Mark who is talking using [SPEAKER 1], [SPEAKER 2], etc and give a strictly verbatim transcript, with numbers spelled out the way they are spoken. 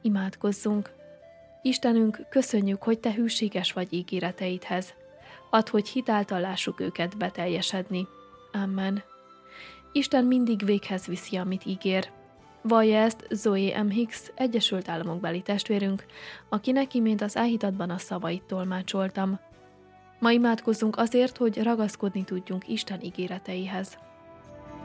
[SPEAKER 1] Imádkozzunk! Istenünk, köszönjük, hogy Te hűséges vagy ígéreteidhez. Add, hogy hitáltal lássuk őket beteljesedni. Amen. Isten mindig véghez viszi, amit ígér. Vallja ezt Zoe M. Hicks, Egyesült Államokbeli testvérünk, akinek imént az áhítatban a szavait tolmácsoltam. Ma imádkozzunk azért, hogy ragaszkodni tudjunk Isten ígéreteihez.